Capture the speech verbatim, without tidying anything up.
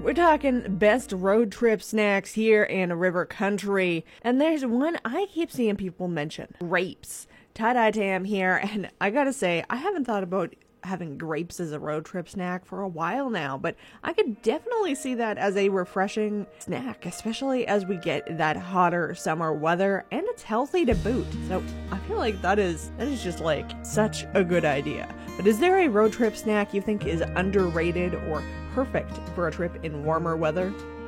We're talking best road trip snacks here in River Country, and there's one I keep seeing people mention: grapes. Tie-dye Tam here, and I gotta say, I haven't thought about having grapes as a road trip snack for a while now, but I could definitely see that as a refreshing snack, especially as we get that hotter summer weather, and it's healthy to boot. So I feel like that is that is just like such a good idea. But is there a road trip snack you think is underrated or perfect for a trip in warmer weather?